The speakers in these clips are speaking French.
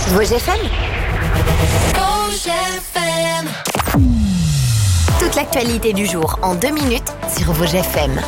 Rouge FM. Toute l'actualité du jour en 2 minutes sur Rouge FM.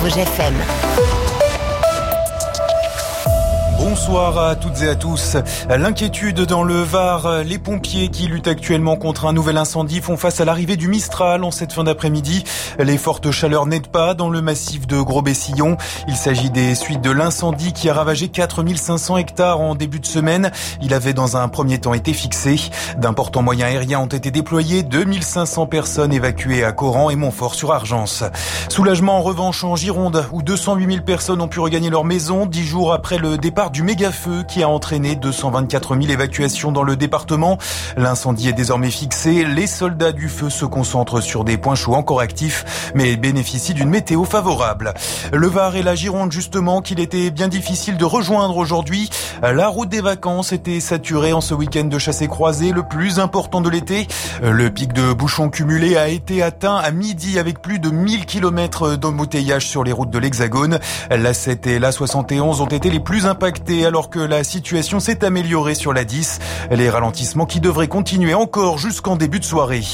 Bonsoir à toutes et à tous. L'inquiétude dans le Var. Les pompiers qui luttent actuellement contre un nouvel incendie font face à l'arrivée du Mistral en cette fin d'après-midi. Les fortes chaleurs n'aident pas dans le massif de Gros-Bessillon. Il s'agit des suites de l'incendie qui a ravagé 4500 hectares en début de semaine. Il avait dans un premier temps été fixé. D'importants moyens aériens ont été déployés. 2500 personnes évacuées à Coran et Montfort-sur-Argence. Soulagement en revanche en Gironde où 208 000 personnes ont pu regagner leur maison 10 jours après le départ du méga-feu qui a entraîné 224 000 évacuations dans le département. L'incendie est désormais fixé. Les soldats du feu se concentrent sur des points chauds encore actifs, mais bénéficient d'une météo favorable. Le Var et la Gironde, justement, qu'il était bien difficile de rejoindre aujourd'hui. La route des vacances était saturée en ce week-end de chassé-croisé, le plus important de l'été. Le pic de bouchons cumulés a été atteint à midi avec plus de 1000 km d'embouteillage sur les routes de l'Hexagone. La 7 et la 71 ont été les plus impactés alors que la situation s'est améliorée sur la 10. Les ralentissements qui devraient continuer encore jusqu'en début de soirée.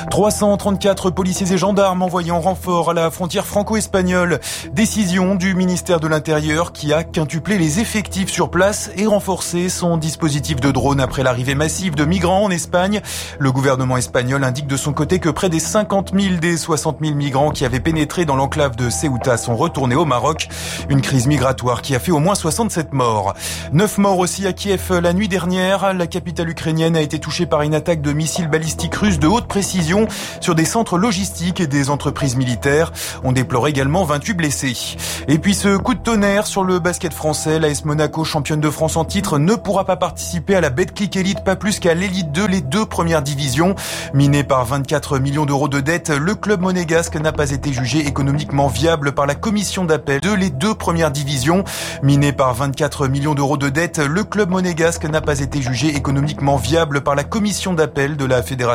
334 policiers et gendarmes envoyés en renfort à la frontière franco-espagnole. Décision du ministère de l'Intérieur qui a quintuplé les effectifs sur place et renforcé son dispositif de drone après l'arrivée massive de migrants en Espagne. Le gouvernement espagnol indique de son côté que près des 50 000 des 60 000 migrants qui avaient pénétré dans l'enclave de Ceuta sont retournés au Maroc. Une crise migratoire qui a fait au moins 67 morts. 9 morts aussi à Kiev la nuit dernière. La capitale ukrainienne a été touchée par une attaque de missiles balistiques russes de haute précision sur des centres logistiques et des entreprises militaires. On déplore également 28 blessés. Et puis ce coup de tonnerre sur le basket français. L'AS Monaco, championne de France en titre, ne pourra pas participer à la Betclic Elite, pas plus qu'à l'Elite 2, les 2 premières divisions. Miné par 24 millions d'euros de dettes, le club monégasque n'a pas été jugé économiquement viable par la commission d'appel de les 2 premières divisions. Miné par 24 millions d'euros de dettes, le club monégasque n'a pas été jugé économiquement viable par la commission d'appel de la Fédération